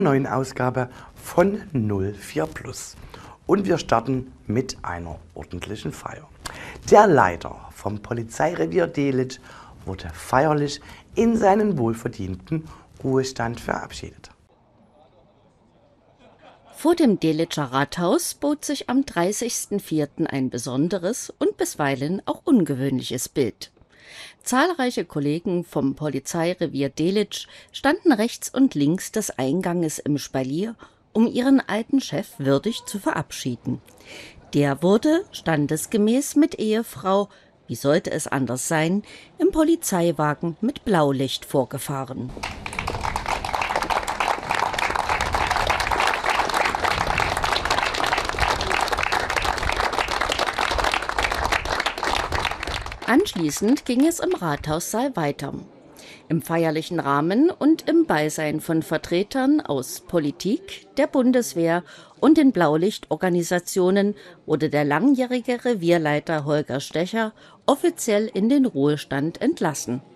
Neuen Ausgabe von 04 Plus. Und wir starten mit einer ordentlichen Feier. Der Leiter vom Polizeirevier Delitzsch wurde feierlich in seinen wohlverdienten Ruhestand verabschiedet. Vor dem Delitscher Rathaus bot sich am 30.04. ein besonderes und bisweilen auch ungewöhnliches Bild. Zahlreiche Kollegen vom Polizeirevier Delitzsch standen rechts und links des Einganges im Spalier, um ihren alten Chef würdig zu verabschieden. Der wurde standesgemäß mit Ehefrau, wie sollte es anders sein, im Polizeiwagen mit Blaulicht vorgefahren. Anschließend ging es im Rathaussaal weiter. Im feierlichen Rahmen und im Beisein von Vertretern aus Politik, der Bundeswehr und den Blaulichtorganisationen wurde der langjährige Revierleiter Holger Stecher offiziell in den Ruhestand entlassen.